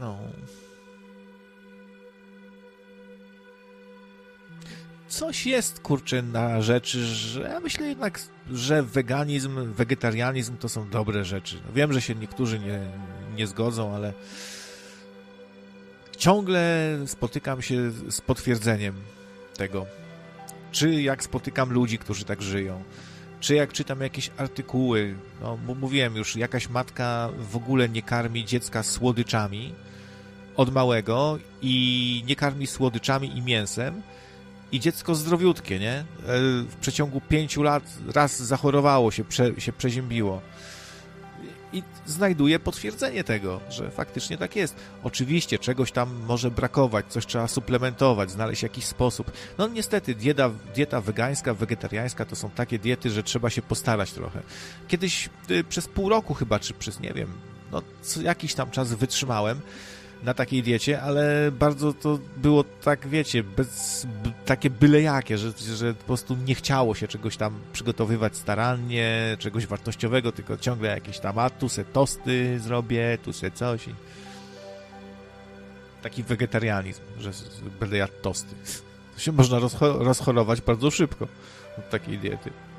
No. Coś jest, kurczę, na rzeczy, że ja myślę jednak, że weganizm, wegetarianizm to są dobre rzeczy. No wiem, że się niektórzy nie zgodzą, ale ciągle spotykam się z potwierdzeniem tego. Czy jak spotykam ludzi, którzy tak żyją, czy jak czytam jakieś artykuły, no bo mówiłem już, jakaś matka w ogóle nie karmi dziecka słodyczami od małego i nie karmi słodyczami i mięsem, i dziecko zdrowiutkie, nie? W przeciągu 5 lat raz zachorowało się przeziębiło. I znajduje potwierdzenie tego, że faktycznie tak jest. Oczywiście czegoś tam może brakować, coś trzeba suplementować, znaleźć jakiś sposób. No niestety dieta wegańska, wegetariańska to są takie diety, że trzeba się postarać trochę. Kiedyś przez pół roku chyba, czy przez, nie wiem, no jakiś tam czas wytrzymałem na takiej diecie, ale bardzo to było tak, wiecie, takie byle jakie, że po prostu nie chciało się czegoś tam przygotowywać starannie, czegoś wartościowego, tylko ciągle jakieś tam, a tu se tosty zrobię, tu se coś. Taki wegetarianizm, że będę jadł tosty. To się można rozchorować bardzo szybko od takiej diety.